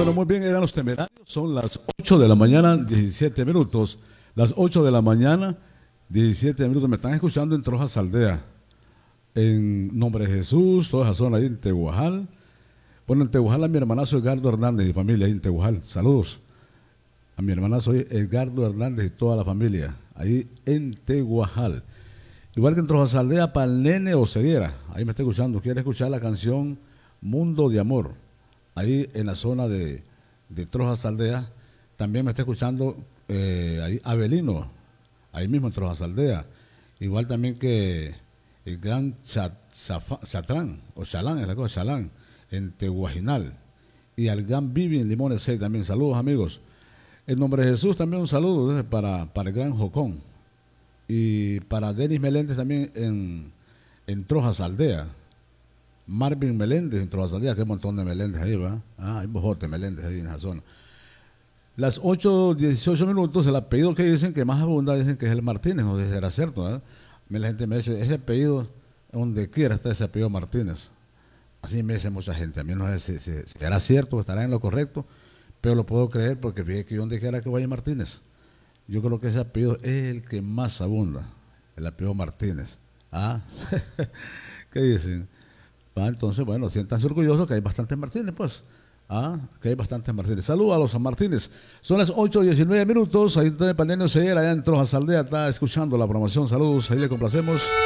Bueno, muy bien, eran los temerarios. Son las 8 de la mañana, 17 minutos. Las 8 de la mañana, 17 minutos. Me están escuchando en Trojas Aldea. En nombre de Jesús, toda esa zona ahí en Teguajal. Bueno, en Teguajal a mi hermanazo Edgardo Hernández y familia ahí en Teguajal. Saludos a mi hermanazo Edgardo Hernández y toda la familia ahí en Teguajal. Igual que en Trojas Aldea, para el nene Ocediera. Ahí me está escuchando. Quiere escuchar la canción Mundo de Amor. Ahí en la zona de Trojas Aldea. También me está escuchando ahí Abelino. Ahí mismo en Trojas Aldea. Igual también que el gran Chatrán, o Chalán, es la cosa, Chalán, en Teguajinal. Y al gran Vivi en Limones 6 también. Saludos, amigos. En nombre de Jesús también un saludo para el gran Jocón. Y para Denis Meléndez también en Trojas Aldea. Marvin Meléndez en Trojas Aldea, que hay un montón de Meléndez ahí, ¿va? Hay un bojote Meléndez ahí en esa zona. Las 8:18 minutos, el apellido que dicen que más abunda, dicen que es el Martínez, no sé si será cierto, ¿verdad? La gente me dice, ese apellido, donde quiera está ese apellido Martínez. Así me dice mucha gente. A mí no sé si será cierto, estará en lo correcto, pero lo puedo creer porque fíjate que donde quiera que vaya Martínez, yo creo que ese apellido es el que más abunda, el apellido Martínez. ¿Qué dicen? Entonces, bueno, siéntanse orgullosos que hay bastantes Martínez, pues. Que hay bastantes Martínez. Saludos a los San Martínez. Son las 8:19 minutos. Ahí está el Panenio Ceguera, allá en Trojas Aldea, está escuchando la promoción. Saludos, ahí le complacemos.